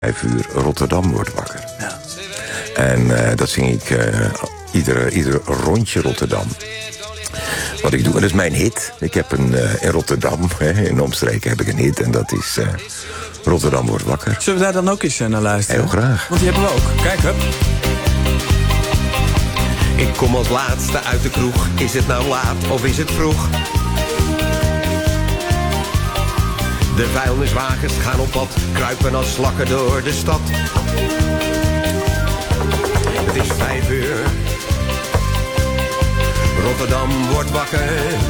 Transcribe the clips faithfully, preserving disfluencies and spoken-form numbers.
Vijf uur Rotterdam wordt wakker. Ja. En uh, dat zing ik uh, iedere, iedere rondje Rotterdam. Wat ik doe, en dat is mijn hit. Ik heb een, uh, in Rotterdam, hè, in de omstreken heb ik een hit. En dat is uh, Rotterdam wordt wakker. Zullen we daar dan ook eens uh, naar luisteren? Heel graag. Want die hebben we ook. Kijk, hup. Ik kom als laatste uit de kroeg. Is het nou laat of is het vroeg? De vuilniswagens gaan op pad, kruipen als slakken door de stad. Het is vijf uur. Rotterdam wordt wakker.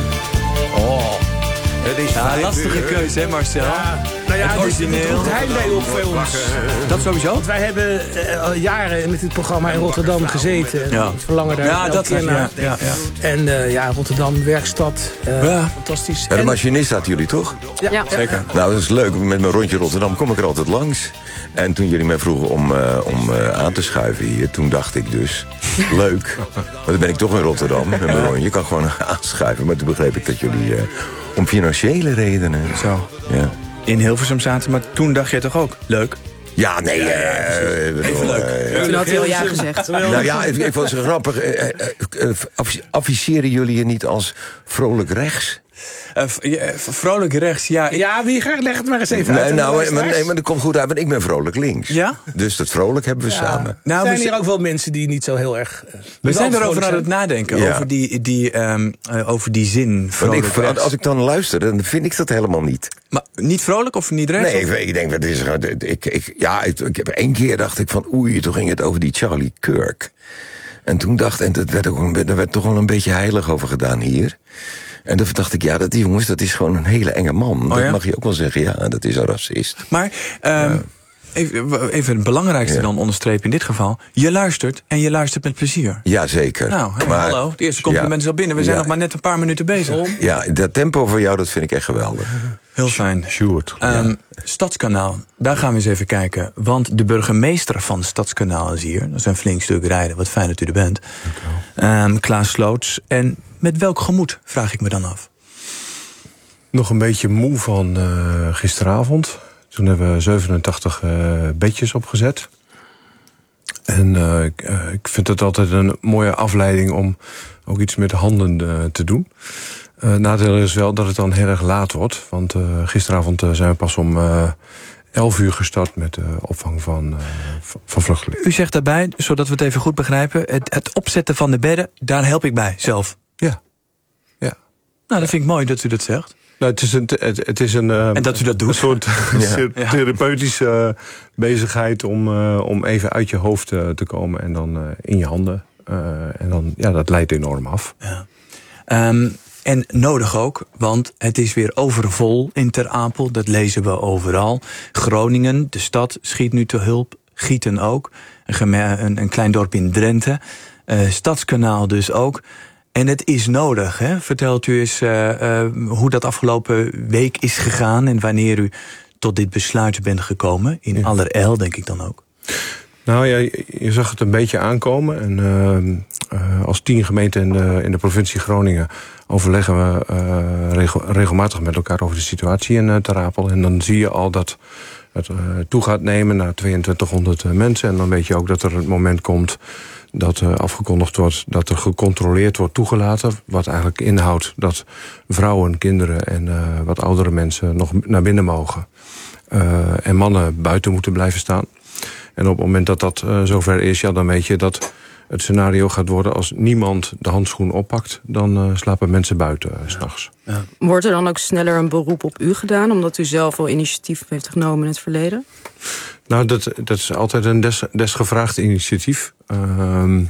Oh, het is ja, vijf lastige uur. keuze, hè Marcel? Ja, nou ja, het origineel. Het heimwee op voor ons. Dat sowieso? Want wij hebben uh, al jaren met dit programma in Rotterdam gezeten. Ja. Het verlangen daar Ja, elke dat keer is, naar. ja, ja, ja. En uh, ja, Rotterdam, werkstad. Uh, Ja. Fantastisch. Ja, de En- machinist had jullie toch? ja, Ja. Zeker. Nou, dat is leuk. Met mijn rondje Rotterdam kom ik er altijd langs. En toen jullie mij vroegen om, uh, om uh, aan te schuiven hier, toen dacht ik dus, leuk. Want dan ben ik toch in Rotterdam. Met mijn rondje. Je kan gewoon aanschuiven. Maar toen begreep ik dat jullie uh, om financiële redenen. Zo. Ja. In Hilversum zaten, maar toen dacht je toch ook, leuk. Ja, nee. Uh, uh, Even leuk. uh, Toen had hij al ja gezegd. Nou ja, ik, ik vond het zo grappig. Uh, uh, uh, affi- Afficeren jullie je niet als vrolijk rechts? Uh, v- ja, v- vrolijk rechts, ja. Ik, Ja, wie graag, leg het maar eens even uit. Nee, aan de nou, maar, luisteraars. nee, maar dat komt goed uit, want ik ben vrolijk links. Ja? Dus dat vrolijk hebben we Ja. samen. Nou, zijn we hier z- ook wel mensen die niet zo heel erg... Uh, we zijn erover vrolijk aan het nadenken, Ja. over, die, die, um, uh, over die zin, Want vrolijk ik, rechts. als ik dan luister, dan vind ik dat helemaal niet. Maar niet vrolijk of niet rechts? Nee, of- ik, ik denk, wat is er? Ik, ik, ja, ik, ik heb één keer dacht ik van, oei, toen ging het over die Charlie Kirk. En toen dacht, en dat werd ook, een- er werd toch wel een beetje heilig over gedaan hier. En toen dacht ik, ja, dat die jongens, dat is gewoon een hele enge man. Oh, dat ja? mag je ook wel zeggen, ja, dat is een racist. Maar um, even, even het belangrijkste Ja. dan onderstrepen in dit geval. Je luistert en je luistert met plezier. Ja, zeker. Nou, hey, Maar- hallo. De eerste compliment is al binnen. We zijn Ja. nog maar net een paar minuten bezig. Ja, dat tempo voor jou, dat vind ik echt geweldig. Heel fijn. Sjoerd. Um, Stadskanaal, daar gaan we eens even kijken. Want de burgemeester van Stadskanaal is hier. Dat is een flink stuk rijden, wat fijn dat u er bent. Um, Klaas Sloots. En met welk gemoed, vraag ik me dan af. Nog een beetje moe van uh, gisteravond. Toen hebben we zevenentachtig uh, bedjes opgezet. En uh, ik, uh, ik vind het altijd een mooie afleiding om ook iets met handen uh, te doen. Uh, nadeel is wel dat het dan heel erg laat wordt. Want uh, gisteravond uh, zijn we pas om uh, elf uur gestart met de uh, opvang van, uh, van vluchtelingen. U zegt daarbij, zodat we het even goed begrijpen. Het, het opzetten van de bedden, daar help ik bij, zelf. Ja. ja. Nou, dat vind ik mooi dat u dat zegt. Nou, het is een, het, het is een, uh, En dat u dat doet. een soort Ja. Ja. therapeutische uh, bezigheid om, uh, om even uit je hoofd uh, te komen en dan uh, in je handen. Uh, en dan, ja, dat leidt enorm af. Ja. Um, en nodig ook, want het is weer overvol in Ter Apel. Dat lezen we overal. Groningen, de stad, schiet nu te hulp. Gieten ook. Een, geme- een, een klein dorp in Drenthe. Uh, Stadskanaal dus ook. En het is nodig, hè? Vertelt u eens uh, uh, hoe dat afgelopen week is gegaan en wanneer u tot dit besluit bent gekomen. In Ja. allerijl, denk ik dan ook. Nou ja, je, je zag het een beetje aankomen. En uh, uh, als tien gemeenten in de, in de provincie Groningen overleggen we uh, regel, regelmatig met elkaar over de situatie in uh, Ter Apel. En dan zie je al dat het uh, toe gaat nemen naar tweeëntwintighonderd uh, mensen. En dan weet je ook dat er het moment komt dat uh, afgekondigd wordt dat er gecontroleerd wordt toegelaten. Wat eigenlijk inhoudt dat vrouwen, kinderen en uh, wat oudere mensen nog naar binnen mogen. Uh, en mannen buiten moeten blijven staan. En op het moment dat dat uh, zover is, ja, dan weet je dat het scenario gaat worden als niemand de handschoen oppakt, dan uh, slapen mensen buiten uh, 's nachts. Ja. Wordt er dan ook sneller een beroep op u gedaan, omdat u zelf al initiatief heeft genomen in het verleden? Nou, dat, dat is altijd een des, desgevraagd initiatief. Uh, uh,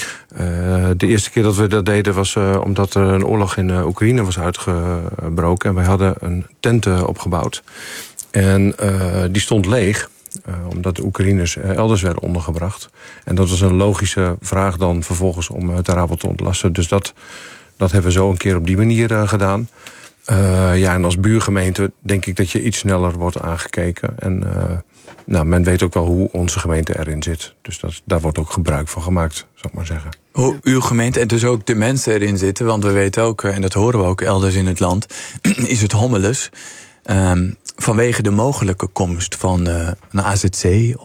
de eerste keer dat we dat deden was uh, omdat er een oorlog in uh, Oekraïne was uitgebroken. En wij hadden een tent uh, opgebouwd. En uh, die stond leeg. Uh, omdat de Oekraïners uh, elders werden ondergebracht. En dat was een logische vraag dan vervolgens om uh, Ter Apel te ontlasten. Dus dat, dat hebben we zo een keer op die manier uh, gedaan. Uh, ja, en als buurgemeente denk ik dat je iets sneller wordt aangekeken. En uh, nou, men weet ook wel hoe onze gemeente erin zit. Dus dat, daar wordt ook gebruik van gemaakt, zou ik maar zeggen. Hoe uw gemeente en dus ook de mensen erin zitten. Want we weten ook, en dat horen we ook elders in het land, is het hommeles. Um, vanwege de mogelijke komst van uh, een A Z C